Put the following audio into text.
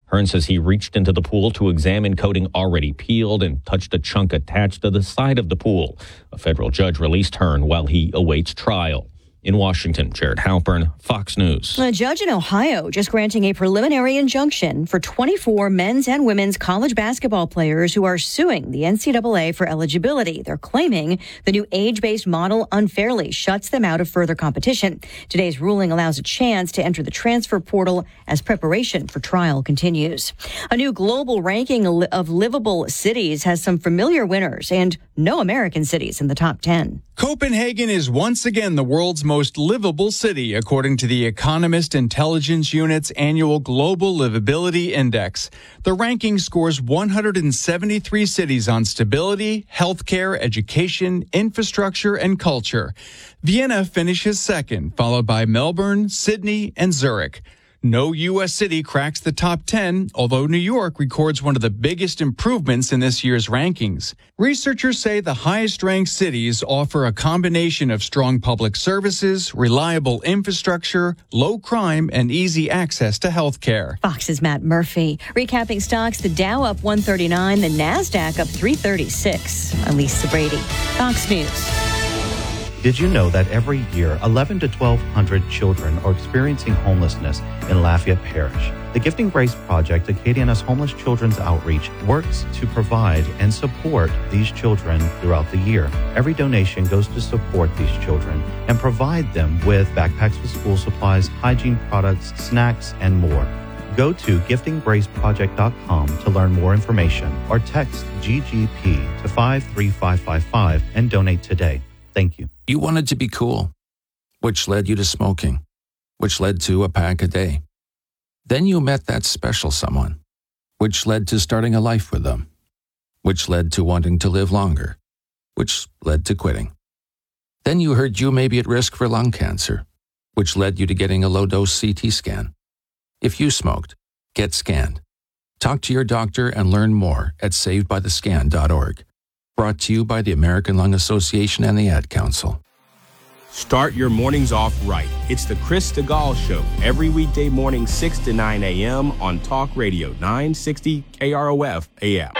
Hearn says he reached into the pool to examine coating already peeled and touched a chunk attached to the side of the pool. A federal judge released Hearn while he awaits trial. In Washington, Jared Halpern, Fox News. A judge in Ohio just granting a preliminary injunction for 24 men's and women's college basketball players who are suing the NCAA for eligibility. They're claiming the new age-based model unfairly shuts them out of further competition. Today's ruling allows a chance to enter the transfer portal as preparation for trial continues. A new global ranking of livable cities has some familiar winners and no American cities in the top 10. Copenhagen is once again the world's most livable city, according to the Economist Intelligence Unit's annual Global Livability Index. The ranking scores 173 cities on stability, healthcare, education, infrastructure, and culture. Vienna finishes second, followed by Melbourne, Sydney, and Zurich. No U.S. city cracks the top 10, although New York records one of the biggest improvements in this year's rankings. Researchers say the highest-ranked cities offer a combination of strong public services, reliable infrastructure, low crime, and easy access to health care. Fox's Matt Murphy. Recapping stocks, the Dow up 139, the NASDAQ up 336. I'm Lisa Brady, Fox News. Did you know that every year, 1,100 to 1,200 children are experiencing homelessness in Lafayette Parish? The Gifting Grace Project, Acadiana's homeless children's outreach, works to provide and support these children throughout the year. Every donation goes to support these children and provide them with backpacks with school supplies, hygiene products, snacks, and more. Go to giftinggraceproject.com to learn more information or text GGP to 53555 and donate today. Thank you. You wanted to be cool, which led you to smoking, which led to a pack a day. Then you met that special someone, which led to starting a life with them, which led to wanting to live longer, which led to quitting. Then you heard you may be at risk for lung cancer, which led you to getting a low-dose CT scan. If you smoked, get scanned. Talk to your doctor and learn more at savedbythescan.org. Brought to you by the American Lung Association and the Ad Council. Start your mornings off right. It's the Chris DeGaulle Show, every weekday morning, 6 to 9 a.m. on Talk Radio 960 KROF AM.